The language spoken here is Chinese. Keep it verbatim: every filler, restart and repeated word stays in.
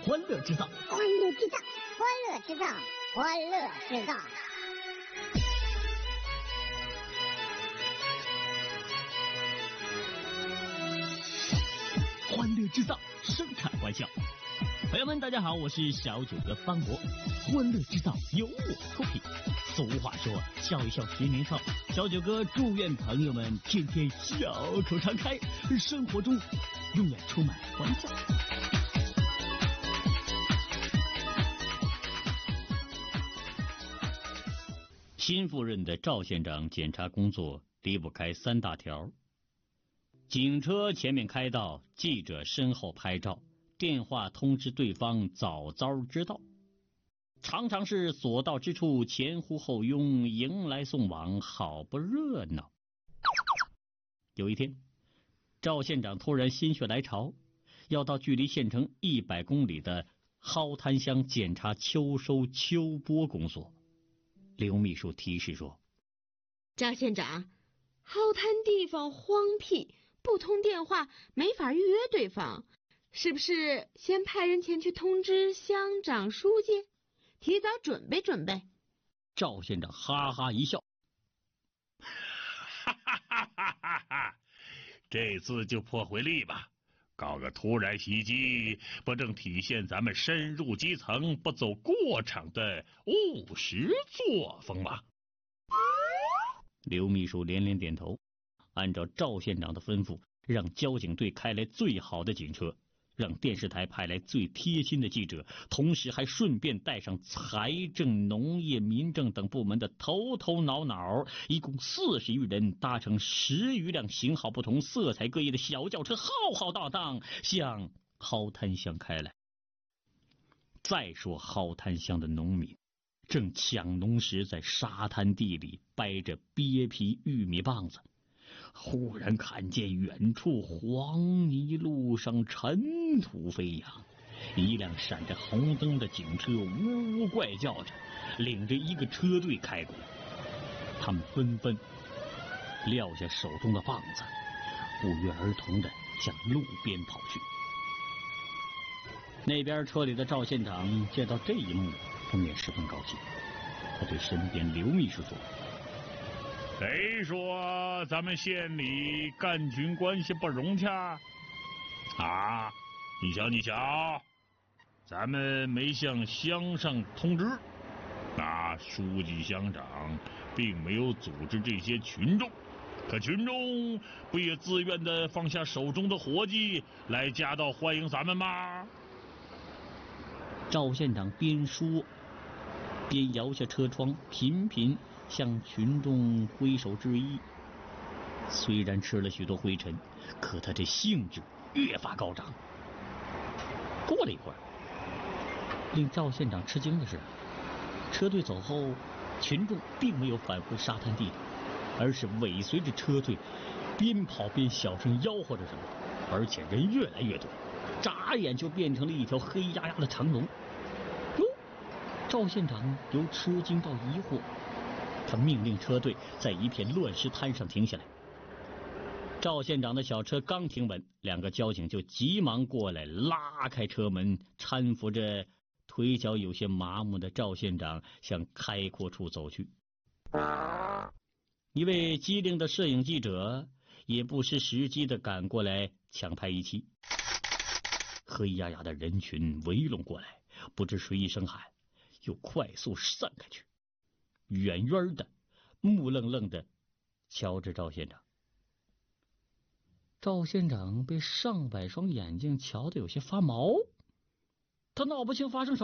欢乐制造， 欢乐制造，欢乐制造，欢乐制造。 欢乐制造，生产欢笑。朋友们，大家好，我是小九哥方博。欢乐制造由我出品。俗话说，笑一笑十年少。小九哥祝愿朋友们天天笑口常开，生活中永远充满欢笑。新赴任的赵县长检查工作离不开三大条：警车前面开道，记者身后拍照，电话通知对方早早知道。常常是所到之处前呼后拥，迎来送往，好不热闹。有一天，赵县长突然心血来潮，要到距离县城一百公里的蒿滩乡检查秋收秋播工作。刘秘书提示说： 赵县长，蒿滩地方荒僻，不通电话没法预约对方，是不是先派人前去通知乡长书记，提早准备准备？ 赵县长哈哈一笑， 哈哈哈哈哈哈！这次就破回力吧，搞个突然袭击，不正体现咱们深入基层、不走过场的务实作风吗？ 刘秘书连连点头，按照赵县长的吩咐，让交警队开来最好的警车，让电视台派来最贴心的记者，同时还顺便带上财政、农业、民政等部门的头头脑脑，一共四十余人，搭乘十余辆型号不同、色彩各异的小轿车，浩浩荡荡向蒿滩乡开来。再说蒿滩乡的农民正抢农时，在沙滩地里掰着鳖皮玉米棒子，忽然看见远处黄泥路上尘土飞扬，一辆闪着红灯的警车呜呜怪叫着，领着一个车队开过。他们纷纷撂下手中的棒子，不约而同地向路边跑去。那边车里的赵县长见到这一幕，不免十分高兴。他对身边刘秘书说： 谁说咱们县里干军关系不融洽啊？你瞧你瞧，咱们没向乡上通知，那书记乡长并没有组织这些群众，可群众不也自愿的放下手中的活计来夹道欢迎咱们吗？ 赵县长边说边摇下车窗，频频向群众挥手致意。虽然吃了许多灰尘，可他这兴致越发高涨。过了一会儿，令赵县长吃惊的是，车队走后，群众并没有返回沙滩地里，而是尾随着车队，边跑边小声吆喝着什么，而且人越来越多，眨眼就变成了一条黑压压的长龙。哟，赵县长由吃惊到疑惑，他命令车队在一片乱石滩上停下来。赵县长的小车刚停稳，两个交警就急忙过来拉开车门，搀扶着腿脚有些麻木的赵县长向开阔处走去。一位机灵的摄影记者也不失时机地赶过来抢拍一期。黑压压的人群围拢过来，不知谁一声喊，又快速散开去。远远的木愣愣的瞧着赵县长。赵县长被上百双眼睛瞧得有些发毛，他闹不清发生什么